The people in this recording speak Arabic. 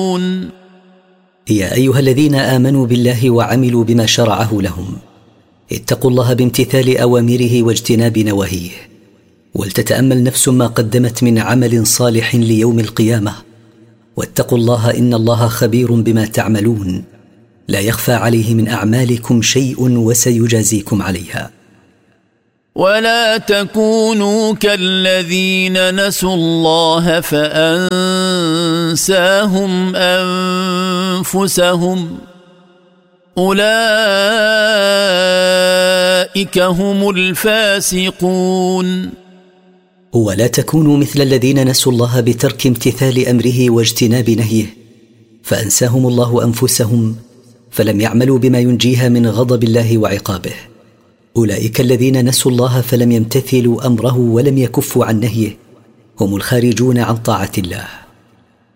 يا أيها الذين آمنوا بالله وعملوا بما شرعه لهم اتقوا الله بامتثال أوامره واجتناب نواهيه، ولتتأمل نفس ما قدمت من عمل صالح ليوم القيامة، واتقوا الله إن الله خبير بما تعملون، لا يخفى عليه من أعمالكم شيء وسيجازيكم عليها. ولا تكونوا كالذين نسوا الله فأنساهم أنفسهم أولئك هم الفاسقون. ولا تكونوا مثل الذين نسوا الله بترك امتثال أمره واجتناب نهيه فأنساهم الله أنفسهم فلم يعملوا بما ينجيها من غضب الله وعقابه. أولئك الذين نسوا الله فلم يمتثلوا أمره ولم يكفوا عن نهيه هم الخارجون عن طاعة الله.